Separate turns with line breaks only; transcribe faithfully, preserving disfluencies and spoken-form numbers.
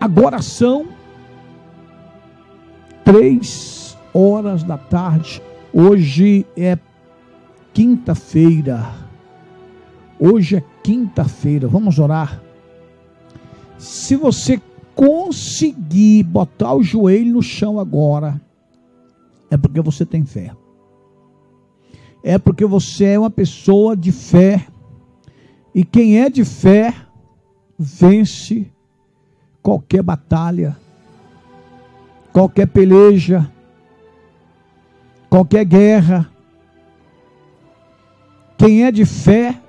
Agora são três horas da tarde. Hoje é quinta-feira. Hoje é quinta-feira. Vamos orar. Se você conseguir botar o joelho no chão agora, é porque você tem fé. É porque você é uma pessoa de fé. E quem é de fé, vence qualquer batalha, qualquer peleja, qualquer guerra. Quem é de fé,